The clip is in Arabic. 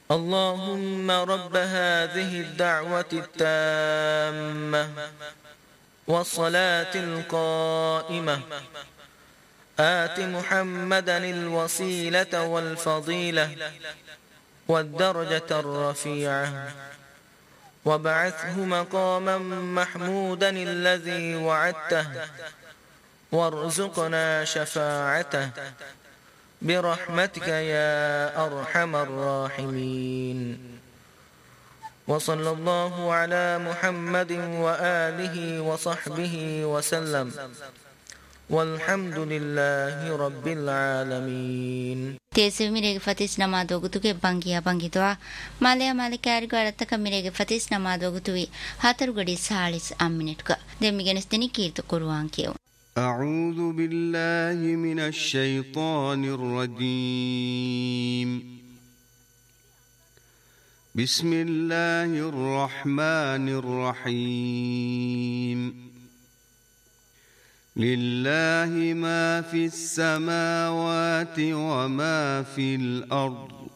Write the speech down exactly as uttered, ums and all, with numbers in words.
اللهم رب هذه الدعوة التامة والصلاة القائمة آت محمدا الوسيلة والفضيلة والدرجة الرفيعة وابعثه مقاما محمودا الذي وعدته وارزقنا شفاعته برحمتك يا أرحم الراحمين. وصلى الله على محمد وآله وصحبه وسلم والحمد لله رب العالمين. تيسو ميرے فتیس نمادو گتو کے بانگیا بانگی دعا مالیا مالکار گارتا کا ميرے فتیس نمادو گتوی ہاتر گڑی سالیس امنٹ کا دمیگنس دنی کیرت قرآن کیو. أعوذ بالله من الشيطان الرجيم. بسم الله الرحمن الرحيم. لله ما في السماوات وما في الأرض